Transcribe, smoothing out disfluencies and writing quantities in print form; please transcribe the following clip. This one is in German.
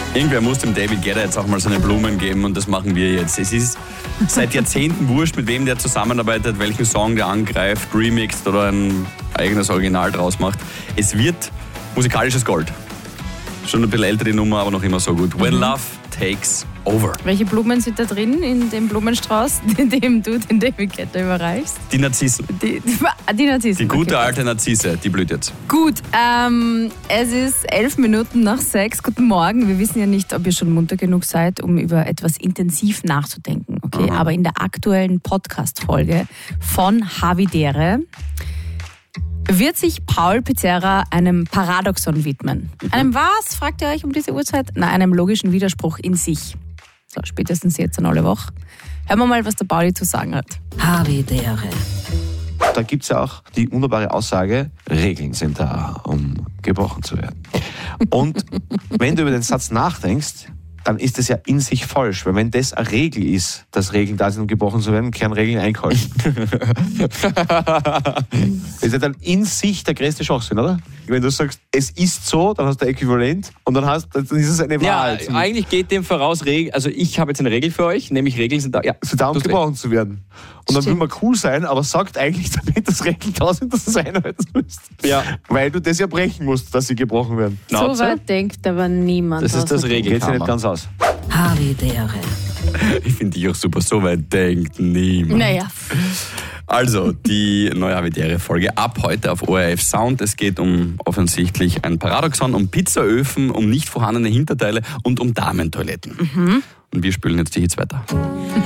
Irgendwer muss dem David Guetta jetzt auch mal seine Blumen geben und das machen wir jetzt. Es ist seit Jahrzehnten wurscht, mit wem der zusammenarbeitet, welchen Song der angreift, remixt oder ein eigenes Original draus macht. Es wird musikalisches Gold. Schon ein bisschen älter die Nummer, aber noch immer so gut. When Love Takes Over. Welche Blumen sind da drin in dem Blumenstrauß, in dem du den David Guetta überreichst? Die Narzissen. Die Narzissen. Die gute alte Narzisse, die blüht jetzt. Gut, es ist 11 Minuten nach 6. Guten Morgen. Wir wissen ja nicht, ob ihr schon munter genug seid, um über etwas intensiv nachzudenken. Okay, aber in der aktuellen Podcast-Folge von Havidere wird sich Paul Pizzerra einem Paradoxon widmen. Einem was, fragt ihr euch um diese Uhrzeit? Na, einem logischen Widerspruch in sich. So, spätestens jetzt an alle Woche. Hören wir mal, was der Pauli zu sagen hat. Havidere. Da gibt es ja auch die wunderbare Aussage, Regeln sind da, um gebrochen zu werden. Und wenn du über den Satz nachdenkst, dann ist das ja in sich falsch. Weil wenn das eine Regel ist, dass Regeln da sind, um gebrochen zu werden, können Regeln eingehalten. Das ist ja dann in sich der größte Schwachsinn, oder? Wenn du sagst, es ist so, dann hast du Äquivalent und dann ist es eine Wahrheit. Ja, eigentlich geht dem voraus, also ich habe jetzt eine Regel für euch, nämlich Regeln sind da. Ja, so da, um gebrochen zu werden. Und dann will man cool sein, aber sagt eigentlich damit, dass Regeln da sind, dass du es einhalten musst. Ja. Weil du das ja brechen musst, dass sie gebrochen werden. So weit denkt aber niemand. Das ist das Geht sich Regelkammer. nicht ganz aus. Havidere. Ich finde dich auch super, so weit denkt niemand. Naja. Also, die neue Havidere-Folge ab heute auf ORF Sound. Es geht um offensichtlich ein Paradoxon, um Pizzaöfen, um nicht vorhandene Hinterteile und um Damentoiletten. Und wir spülen jetzt die Hits weiter.